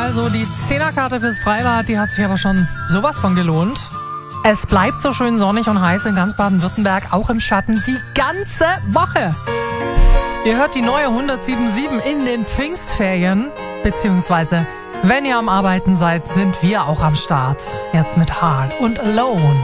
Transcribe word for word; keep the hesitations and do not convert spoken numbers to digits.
Also die Zehnerkarte fürs Freibad, die hat sich aber schon sowas von gelohnt. Es bleibt so schön sonnig und heiß in ganz Baden-Württemberg, auch im Schatten, die ganze Woche. Ihr hört die neue hundertsieben Komma sieben in den Pfingstferien, beziehungsweise wenn ihr am Arbeiten seid, sind wir auch am Start. Jetzt mit Hard und Alone.